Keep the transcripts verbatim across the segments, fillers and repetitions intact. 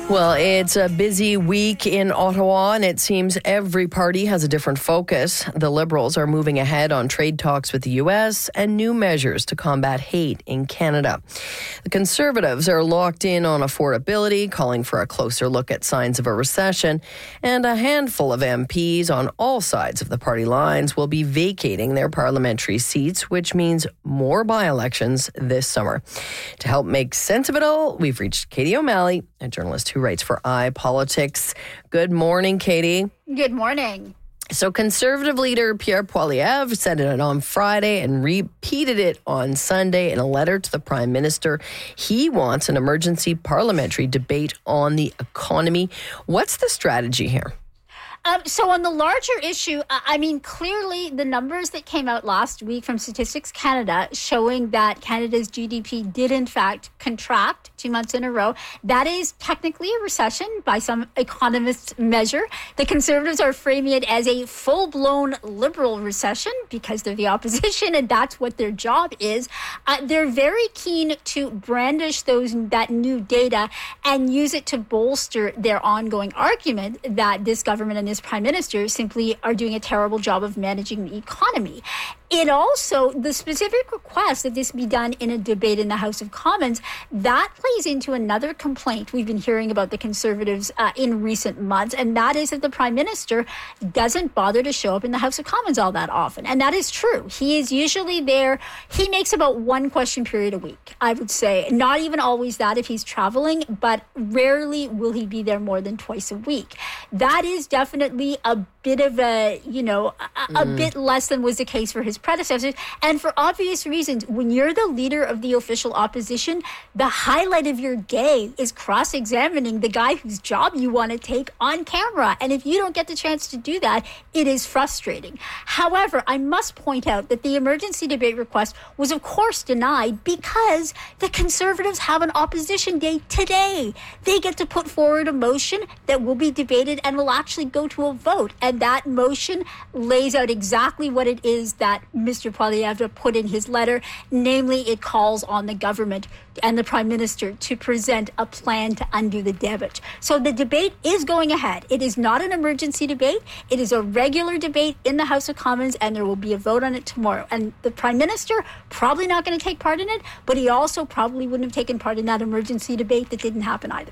Well, it's a busy week in Ottawa, and it seems every party has a different focus. The Liberals are moving ahead on trade talks with the U S and new measures to combat hate in Canada. The Conservatives are locked in on affordability, calling for a closer look at signs of a recession, and a handful of M Ps on all sides of the party lines will be vacating their parliamentary seats, which means more by-elections this summer. To help make sense of it all, we've reached Katie O'Malley, a journalist who writes for iPolitics. Good morning, Katie. Good morning. So Conservative leader Pierre Poilievre said it on Friday and repeated it on Sunday in a letter to the Prime Minister. He wants an emergency parliamentary debate on the economy. What's the strategy here? Um, so on the larger issue, I mean, clearly the numbers that came out last week from Statistics Canada showing that Canada's G D P did in fact contract two months in a row, that is technically a recession by some economists' measure. The Conservatives are framing it as a full-blown Liberal recession because they're the opposition and that's what their job is. Uh, they're very keen to brandish those that new data and use it to bolster their ongoing argument that this government and this Prime Minister simply are doing a terrible job of managing the economy. It also, the specific request that this be done in a debate in the House of Commons, that plays into another complaint we've been hearing about the Conservatives uh, in recent months, and that is that the Prime Minister doesn't bother to show up in the House of Commons all that often. And that is true. He is usually there. He makes about one question period a week, I would say. Not even always that if he's traveling, but rarely will he be there more than twice a week. That is definitely a bit of a, you know, a, a mm. bit less than was the case for his predecessors. And for obvious reasons, when you're the leader of the official opposition, the highlight of your day is cross-examining the guy whose job you want to take on camera. And if you don't get the chance to do that, it is frustrating. However, I must point out that the emergency debate request was, of course, denied because the Conservatives have an opposition day today. They get to put forward a motion that will be debated and will actually go to a vote. And that motion lays out exactly what it is that Mister Poilievre put in his letter. Namely, it calls on the government and the Prime Minister to present a plan to undo the damage. So the debate is going ahead. It is not an emergency debate. It is a regular debate in the House of Commons, and there will be a vote on it tomorrow. And the Prime Minister probably not going to take part in it, but he also probably wouldn't have taken part in that emergency debate that didn't happen either.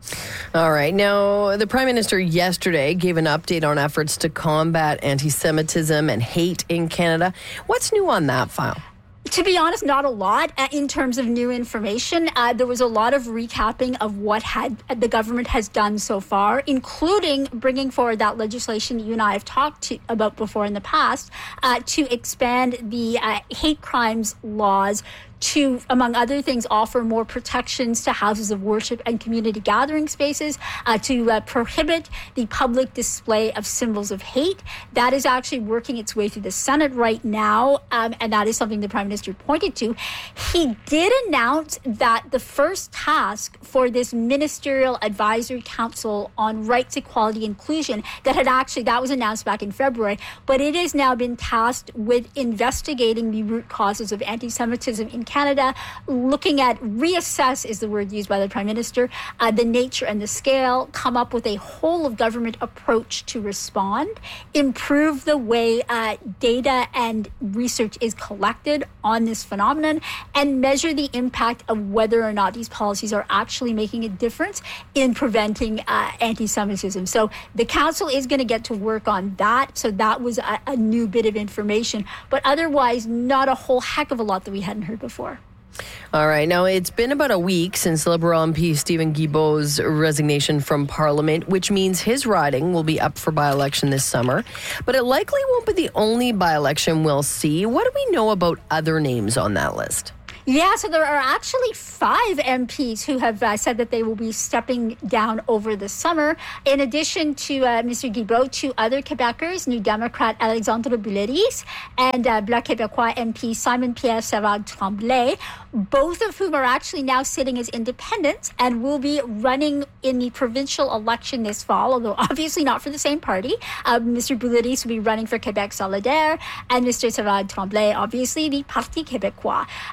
All right. Now, the Prime Minister yesterday gave an update on efforts to combat anti-Semitism and hate in Canada. What's new on that file? To be honest, not a lot uh, in terms of new information. Uh, there was a lot of recapping of what had uh, the government has done so far, including bringing forward that legislation you and I have talked to, about before in the past uh, to expand the uh, hate crimes laws to, among other things, offer more protections to houses of worship and community gathering spaces, uh, to uh, prohibit the public display of symbols of hate. That is actually working its way through the Senate right now, um, and that is something the Prime Minister pointed to. He did announce that the first task for this Ministerial Advisory Council on Rights, Equality, Inclusion, that had actually, that was announced back in February, but it has now been tasked with investigating the root causes of anti-Semitism in Canada, looking at, reassess is the word used by the Prime Minister, uh, the nature and the scale, come up with a whole of government approach to respond, improve the way uh, data and research is collected on this phenomenon, and measure the impact of whether or not these policies are actually making a difference in preventing uh, anti-Semitism. So the council is going to get to work on that. So that was a, a new bit of information, but otherwise not a whole heck of a lot that we hadn't heard before. All right. Now, it's been about a week since Liberal M P Stephen Guilbeault's resignation from Parliament, which means his riding will be up for by-election this summer. But it likely won't be the only by-election we'll see. What do we know about other names on that list? Yeah, so there are actually five M Ps who have uh, said that they will be stepping down over the summer. In addition to uh, Mister Guilbeault, two other Quebecers, New Democrat Alexandre Boulris and uh, Bloc Québécois M P Simon-Pierre Savard-Tremblay, both of whom are actually now sitting as independents and will be running in the provincial election this fall, although obviously not for the same party. Uh, Mister Boulris will be running for Québec Solidaire, and Mister Savard-Tremblay, obviously, the Parti Québécois. Uh, you've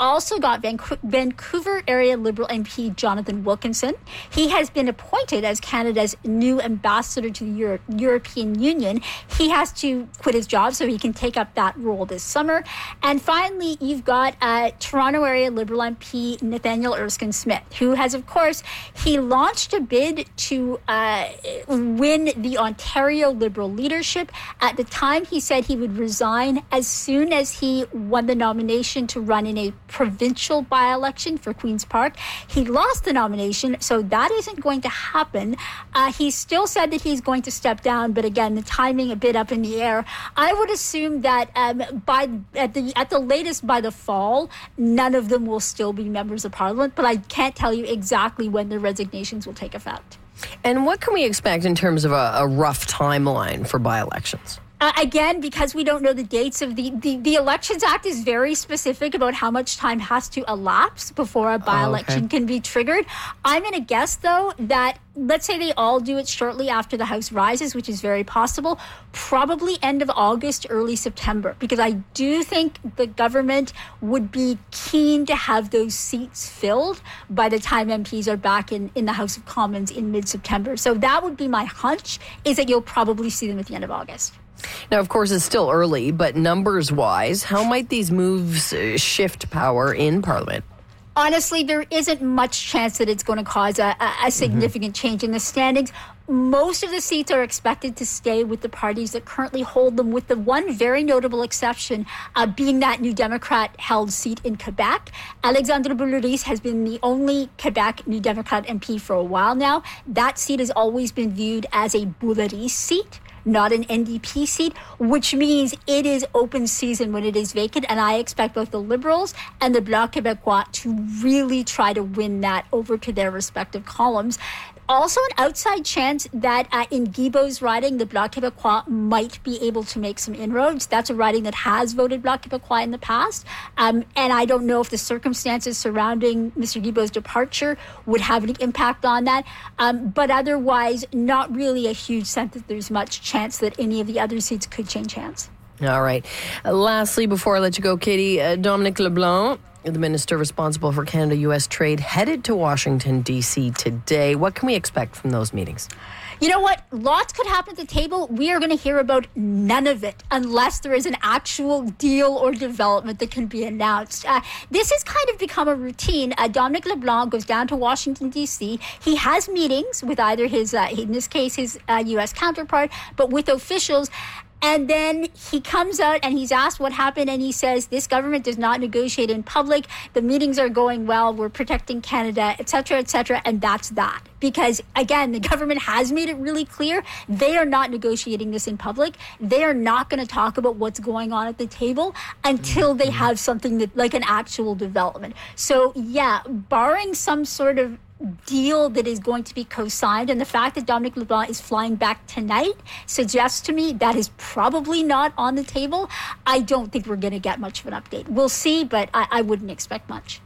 also got Vancouver, Vancouver area Liberal M P Jonathan Wilkinson. He has been appointed as Canada's new ambassador to the Euro- European Union. He has to quit his job so he can take up that role this summer. And finally, you've got uh, Toronto area Liberal M P Nathaniel Erskine Smith, who has, of course, he launched a bid to uh, win the Ontario Liberal leadership. At the time, he said he would resign as soon as he won the nomination to run in a provincial by-election for Queen's Park. He lost the nomination, so that isn't going to happen. Uh, he still said that he's going to step down, but again, the timing a bit up in the air. I would assume that um, by at the at the latest by the fall, none of them will still be members of Parliament, but I can't tell you exactly when their resignations will take effect. And what can we expect in terms of a, a rough timeline for by-elections? Uh, again, because we don't know the dates of the, the, the Elections Act is very specific about how much time has to elapse before a by-election oh, okay. can be triggered. I'm going to guess, though, that let's say they all do it shortly after the House rises, which is very possible, probably end of August, early September, because I do think the government would be keen to have those seats filled by the time M Ps are back in, in the House of Commons in mid-September. So that would be my hunch, is that you'll probably see them at the end of August. Now, of course, it's still early, but numbers-wise, how might these moves shift power in Parliament? Honestly, there isn't much chance that it's going to cause a, a significant mm-hmm. change in the standings. Most of the seats are expected to stay with the parties that currently hold them, with the one very notable exception uh, being that New Democrat-held seat in Quebec. Alexandre Boulris has been the only Quebec New Democrat M P for a while now. That seat has always been viewed as a Boulris seat, not an N D P seat, which means it is open season when it is vacant. And I expect both the Liberals and the Bloc Québécois to really try to win that over to their respective columns. Also, an outside chance that uh, in Guilbeault's riding, the Bloc Québécois might be able to make some inroads. That's a riding that has voted Bloc Québécois in the past. Um, and I don't know if the circumstances surrounding Mister Guilbeault's departure would have any impact on that. Um, but otherwise, not really a huge sense that there's much chance that any of the other seats could change hands. All right. Uh, lastly, before I let you go, Katie, uh, Dominic LeBlanc, the minister responsible for Canada U S trade, headed to Washington, D C today. What can we expect from those meetings? You know what? Lots could happen at the table. We are going to hear about none of it unless there is an actual deal or development that can be announced. Uh, this has kind of become a routine. Uh, Dominic LeBlanc goes down to Washington, D C. He has meetings with either his, uh, in this case, his uh, U S counterpart, but with officials. And then he comes out and he's asked what happened, and he says, this government does not negotiate in public. The meetings are going well. We're protecting Canada, et cetera, et cetera. And that's that. Because, again, the government has made it really clear they are not negotiating this in public. They are not going to talk about what's going on at the table until they have something that, like an actual development. So, yeah, barring some sort of deal that is going to be co-signed, and the fact that Dominic LeBlanc is flying back tonight suggests to me that is probably not on the table. I don't think we're going to get much of an update. We'll see, but I, I wouldn't expect much.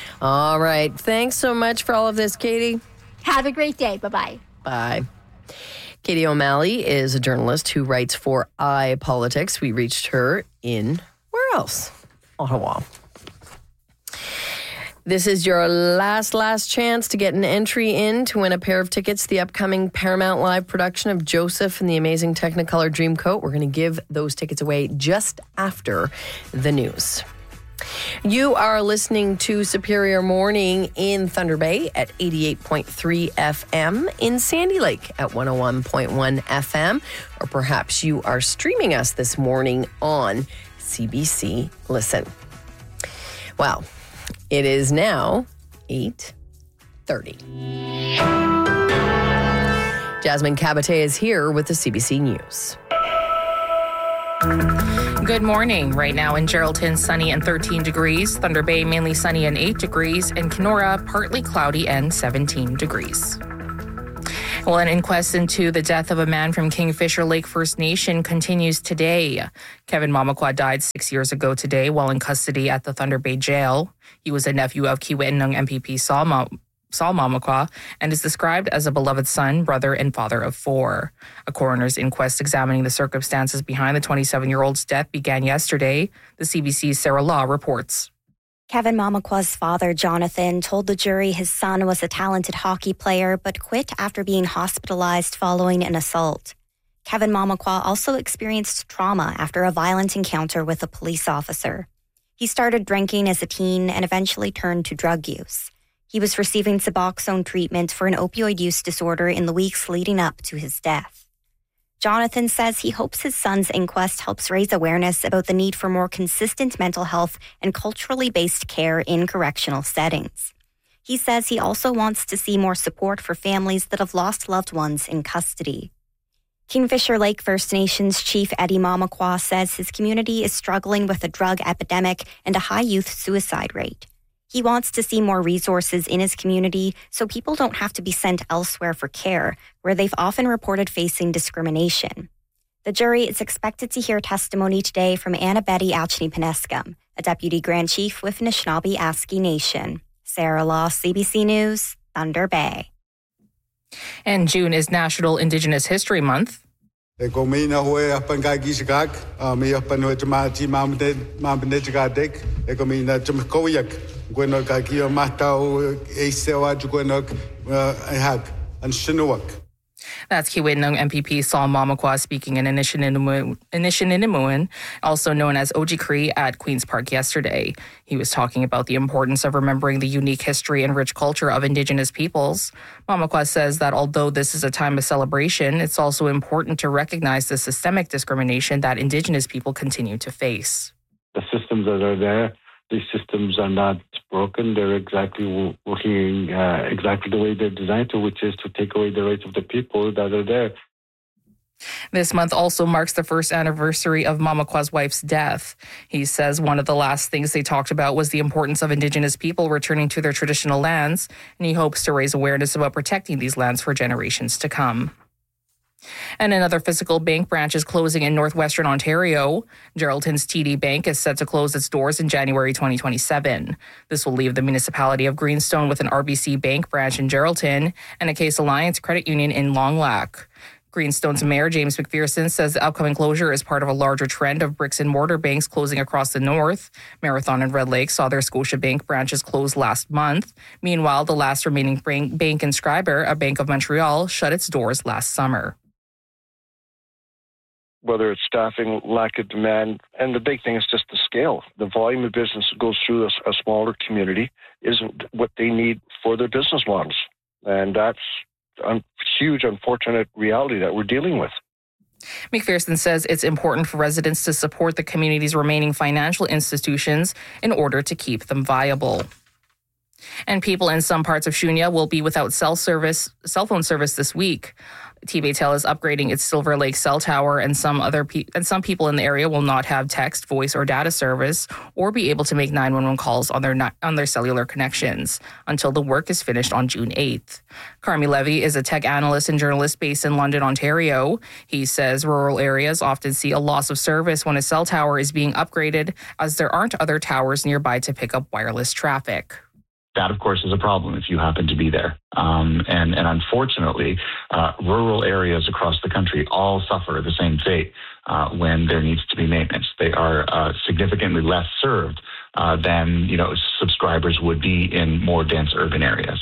All right. Thanks so much for all of this, Katie. Have a great day. Bye-bye. Bye. Katie O'Malley is a journalist who writes for iPolitics. We reached her in, where else? Ottawa. This is your last, last chance to get an entry in to win a pair of tickets to the upcoming Paramount Live production of Joseph and the Amazing Technicolor Dreamcoat. We're going to give those tickets away just after the news. You are listening to Superior Morning in Thunder Bay at eighty-eight point three F M, in Sandy Lake at one oh one point one F M, or perhaps you are streaming us this morning on C B C Listen. Well, it is now eight thirty. Jasmine Cabate is here with the C B C News. Good morning. Right now in Geraldton, sunny and thirteen degrees. Thunder Bay, mainly sunny and eight degrees. And Kenora, partly cloudy and seventeen degrees. Well, an inquest into the death of a man from Kingfisher Lake First Nation continues today. Kevin Mamakwa died six years ago today while in custody at the Thunder Bay Jail. He was a nephew of Kiiwetinoong M P P Saul, Ma- Saul Mamakwa and is described as a beloved son, brother, and father of four. A coroner's inquest examining the circumstances behind the twenty-seven-year-old's death began yesterday. The C B C's Sarah Law reports. Kevin Mamakwa's father, Jonathan, told the jury his son was a talented hockey player but quit after being hospitalized following an assault. Kevin Mamakwa also experienced trauma after a violent encounter with a police officer. He started drinking as a teen and eventually turned to drug use. He was receiving Suboxone treatment for an opioid use disorder in the weeks leading up to his death. Jonathan says he hopes his son's inquest helps raise awareness about the need for more consistent mental health and culturally based care in correctional settings. He says he also wants to see more support for families that have lost loved ones in custody. Kingfisher Lake First Nations Chief Eddie Mamakwa says his community is struggling with a drug epidemic and a high youth suicide rate. He wants to see more resources in his community so people don't have to be sent elsewhere for care, where they've often reported facing discrimination. The jury is expected to hear testimony today from Anna Betty Achni-Peneskam, a deputy grand chief with Anishinaabe Aski Nation. Sarah Law, C B C News, Thunder Bay. And June is National Indigenous History Month. That's Kiwetnung M P P Saul Mamakwa speaking in Anishinaabe, also known as Ojibwe, at Queen's Park yesterday. He was talking about the importance of remembering the unique history and rich culture of Indigenous peoples. Mamakwa says that although this is a time of celebration, it's also important to recognize the systemic discrimination that Indigenous people continue to face. The systems that are there, these systems are not broken. They're exactly working uh, exactly the way they're designed to, which is to take away the rights of the people that are there. This month also marks the first anniversary of Mamakwa's wife's death. He says one of the last things they talked about was the importance of Indigenous people returning to their traditional lands, and he hopes to raise awareness about protecting these lands for generations to come. And another physical bank branch is closing in northwestern Ontario. Geraldton's T D Bank is set to close its doors in January twenty twenty-seven. This will leave the municipality of Greenstone with an R B C Bank branch in Geraldton and a Case Alliance Credit Union in Long Lac. Greenstone's Mayor James McPherson says the upcoming closure is part of a larger trend of bricks and mortar banks closing across the north. Marathon and Red Lake saw their Scotiabank branches close last month. Meanwhile, the last remaining bank in Scriber, a Bank of Montreal, shut its doors last summer. Whether it's staffing, lack of demand, and the big thing is just the scale. The volume of business that goes through a, a smaller community isn't what they need for their business models. And that's a huge, unfortunate reality that we're dealing with. McPherson says it's important for residents to support the community's remaining financial institutions in order to keep them viable. And people in some parts of Shunya will be without cell service, cell phone service this week. T-Baytel is upgrading its Silver Lake cell tower, and some other pe- and some people in the area will not have text, voice, or data service, or be able to make nine one one calls on their na- on their cellular connections until the work is finished on June eighth. Carmi Levy is a tech analyst and journalist based in London, Ontario. He says rural areas often see a loss of service when a cell tower is being upgraded, as there aren't other towers nearby to pick up wireless traffic. That, of course, is a problem if you happen to be there. Um, and, and unfortunately, uh, rural areas across the country all suffer the same fate uh, when there needs to be maintenance. They are uh, significantly less served uh, than, you know, subscribers would be in more dense urban areas.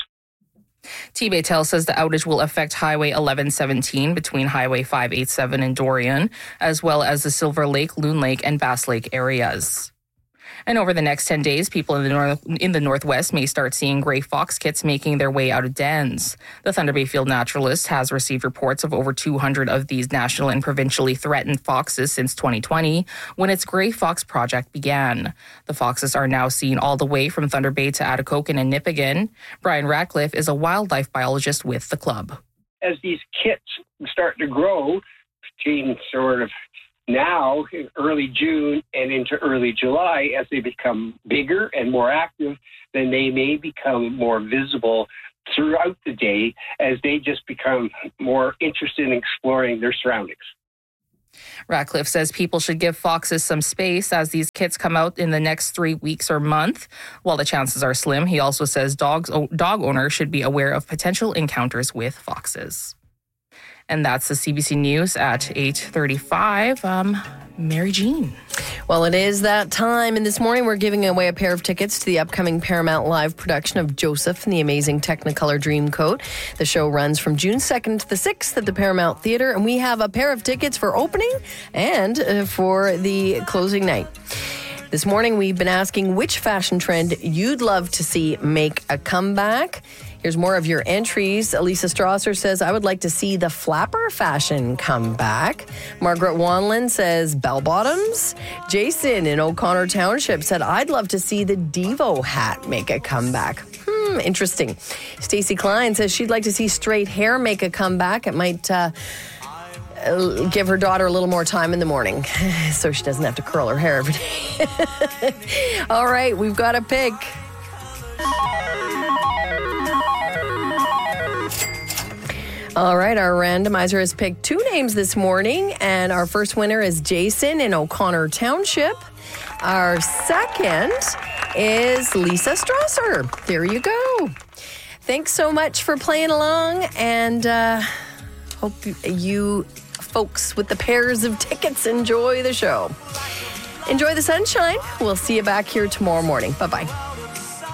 T-Baytel says the outage will affect Highway eleven seventeen between Highway five eighty-seven and Dorian, as well as the Silver Lake, Loon Lake, and Bass Lake areas. And over the next ten days, people in the north, in the Northwest may start seeing gray fox kits making their way out of dens. The Thunder Bay Field Naturalist has received reports of over two hundred of these national and provincially threatened foxes since twenty twenty, when its Gray Fox project began. The foxes are now seen all the way from Thunder Bay to Atikokan and Nipigon. Brian Ratcliffe is a wildlife biologist with the club. As these kits start to grow, between sort of now, in early June and into early July, as they become bigger and more active, then they may become more visible throughout the day as they just become more interested in exploring their surroundings. Ratcliffe says people should give foxes some space as these kits come out in the next three weeks or month. While the chances are slim, he also says dogs, dog owners should be aware of potential encounters with foxes. And that's the C B C News at eight thirty-five. Um, Mary Jean. Well, it is that time, and this morning we're giving away a pair of tickets to the upcoming Paramount Live production of Joseph and the Amazing Technicolor Dreamcoat. The show runs from June second to the sixth at the Paramount Theatre, and we have a pair of tickets for opening and uh, for the closing night. This morning we've been asking which fashion trend you'd love to see make a comeback. Here's more of your entries. Elisa Strasser says, I would like to see the flapper fashion come back. Margaret Wanlin says, bell bottoms. Jason in O'Connor Township said, I'd love to see the Devo hat make a comeback. Hmm, interesting. Stacey Klein says she'd like to see straight hair make a comeback. It might uh, give her daughter a little more time in the morning so she doesn't have to curl her hair every day. All right, we've got a pick. All right, our randomizer has picked two names this morning, and our first winner is Jason in O'Connor Township. Our second is Lisa Strasser. There you go. Thanks so much for playing along, and uh, hope you folks with the pairs of tickets enjoy the show. Enjoy the sunshine. We'll see you back here tomorrow morning. Bye-bye.